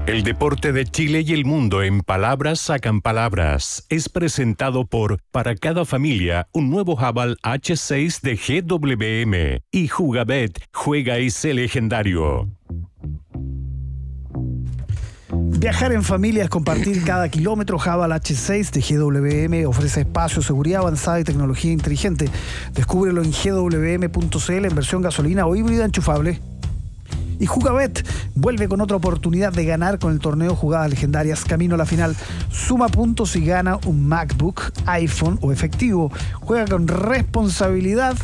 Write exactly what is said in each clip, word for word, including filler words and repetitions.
El deporte de Chile y el mundo en palabras sacan palabras. Es presentado por Para cada familia, un nuevo Haval H seis de G W M y Jugabet, juega y sé legendario. Viajar en familia es compartir cada kilómetro. Haval H seis de G W M ofrece espacio, seguridad avanzada y tecnología inteligente. Descúbrelo en G W M punto C L en versión gasolina o híbrida enchufable. Y Jugabet vuelve con otra oportunidad de ganar con el torneo Jugadas Legendarias. Camino a la final. Suma puntos y gana un MacBook, iPhone o efectivo. Juega con responsabilidad.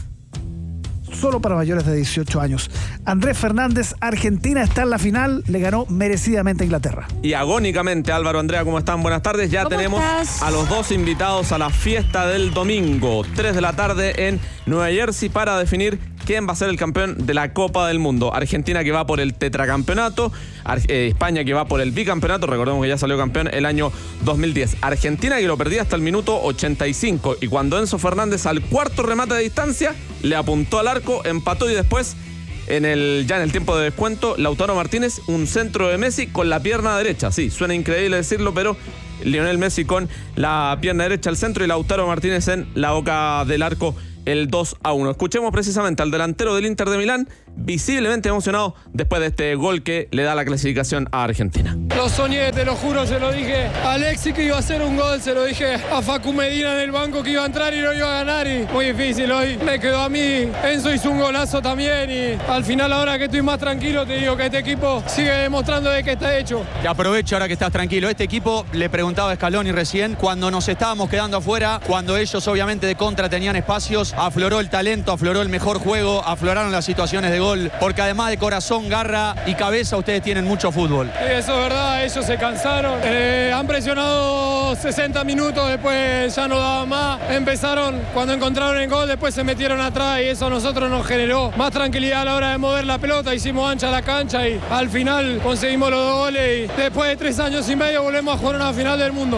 Solo para mayores de dieciocho años. Andrés Fernández, Argentina está en la final, le ganó merecidamente a Inglaterra. Y agónicamente, Álvaro, Andrea, ¿cómo están? Buenas tardes. Ya tenemos estás? a los dos invitados a la fiesta del domingo, tres de la tarde en Nueva Jersey, para definir quién va a ser el campeón de la Copa del Mundo. Argentina, que va por el tetracampeonato, Ar- eh, España, que va por el bicampeonato, recordemos que ya salió campeón el año dos mil diez. Argentina, que lo perdía hasta el minuto ochenta y cinco, y cuando Enzo Fernández al cuarto remate de distancia le apuntó al arco, empató, y después en el ya en el tiempo de descuento, Lautaro Martínez, un centro de Messi con la pierna derecha. Sí, suena increíble decirlo, pero Lionel Messi con la pierna derecha al centro y Lautaro Martínez en la boca del arco, el dos a uno. Escuchemos precisamente al delantero del Inter de Milán, visiblemente emocionado después de este gol que le da la clasificación a Argentina. Lo soñé, te lo juro, se lo dije a Alexis que iba a hacer un gol, se lo dije a Facu Medina en el banco que iba a entrar y no iba a ganar, y muy difícil hoy. Me quedó a mí, Enzo hizo un golazo también, y al final, ahora que estoy más tranquilo, te digo que este equipo sigue demostrando de que está hecho. Y aprovecho ahora que estás tranquilo. Este equipo, le preguntaba a Scaloni recién, cuando nos estábamos quedando afuera, cuando ellos obviamente de contra tenían espacios, afloró el talento, afloró el mejor juego, afloraron las situaciones de gol, porque además de corazón, garra y cabeza, ustedes tienen mucho fútbol. Sí, eso es verdad, ellos se cansaron, eh, han presionado sesenta minutos, después ya no daban más, empezaron cuando encontraron el gol, después se metieron atrás, y eso a nosotros nos generó más tranquilidad a la hora de mover la pelota, hicimos ancha la cancha y al final conseguimos los dos goles, y después de tres años y medio volvemos a jugar una final del mundo.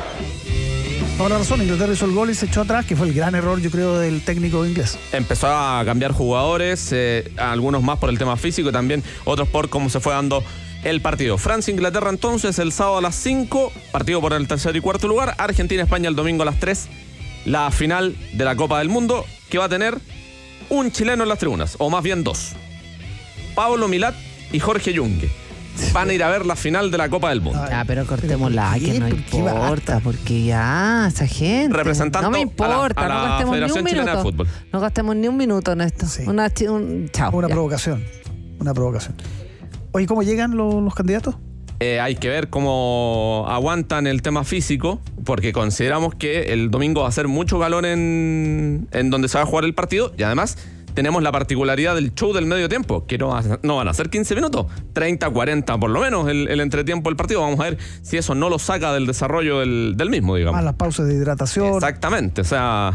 Por la razón, Inglaterra hizo el gol y se echó atrás, que fue el gran error, yo creo, del técnico inglés. Empezó a cambiar jugadores, eh, algunos más por el tema físico y también otros por cómo se fue dando el partido. Francia-Inglaterra entonces el sábado a las cinco, partido por el tercer y cuarto lugar. Argentina-España el domingo a las tres, la final de la Copa del Mundo, que va a tener un chileno en las tribunas, o más bien dos. Pablo Milat y Jorge Yungue van a ir a ver la final de la Copa del Mundo. Ya, pero cortémosla, ¿Pero que no por qué? importa, porque ya, esa gente. Representando no me importa, a la- a la no gastemos ni un Federación Chilena de minuto. Fútbol. No gastemos ni un minuto en esto. Sí. Una, chi- un, chao. Una ya. provocación. Una provocación. Oye, ¿cómo llegan los, los candidatos? Eh, hay que ver cómo aguantan el tema físico, porque consideramos que el domingo va a ser mucho calor en, en donde se va a jugar el partido, y además tenemos la particularidad del show del medio tiempo, que no, va a- no van a ser quince minutos, treinta, cuarenta por lo menos el, el entretiempo del partido. Vamos a ver si eso no lo saca del desarrollo del, del mismo, digamos. Más las pausas de hidratación. Exactamente, o sea,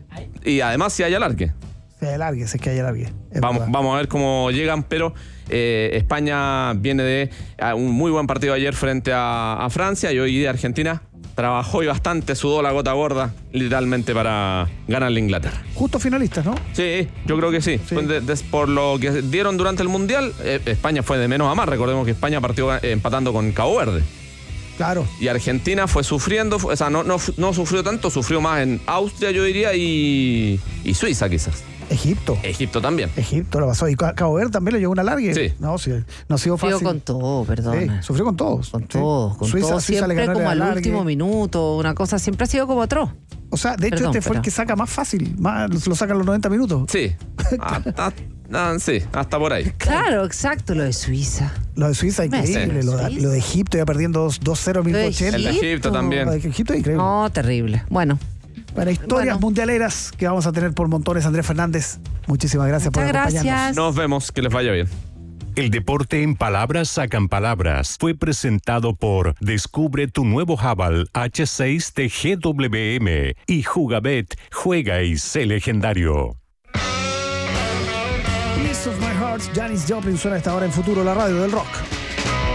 y además si hay alargue. Que hay alargue, si es que hay alargue. Es Vamos, verdad. vamos a ver cómo llegan, pero eh, España viene de a un muy buen partido ayer frente a, a Francia, y hoy día Argentina trabajó y bastante, sudó la gota gorda, literalmente, para ganarle a Inglaterra. Justo finalistas, ¿no? Sí, yo creo que sí. Sí. De- de- por lo que dieron durante el Mundial, eh, España fue de menos a más. Recordemos que España partió eh, empatando con Cabo Verde. Claro. Y Argentina fue sufriendo, fue- o sea, no, no, no sufrió tanto, sufrió más en Austria, yo diría, y, y Suiza quizás. Egipto. Egipto también. Egipto lo pasó. Y Ca- Cabo Verde también le llevó un alargue. Sí. No, sí, no ha sido Sufrió fácil. con todo, perdón. Sí, sufrió con todos. Con Sí. todo, con Suiza, todo. Suiza le Siempre ganó en como el al alargue. último minuto, una cosa, siempre ha sido como atroz. O sea, de hecho, Perdón, este fue el pero- que saca más fácil. Más, lo sacan los noventa minutos. Sí. Ah, ah, ah, sí, hasta por ahí. Claro, exacto, lo de Suiza. Lo de Suiza, increíble. Sí. Lo, de, lo de Egipto ya perdiendo dos cero a Lo de minuto ochenta. El de Egipto también. Lo de Egipto es increíble. No, terrible. Bueno, Para historias Bueno. mundialeras que vamos a tener por montones, Andrés Fernández. Muchísimas gracias muchas por acompañarnos. gracias. Nos vemos, que les vaya bien. El deporte en palabras sacan palabras. Fue presentado por Descubre tu nuevo Haval H seis de G W M y Jugabet, juega y sé legendario. Piece of My Heart, Janis Joplin suena a esta hora en Futuro, la radio del rock.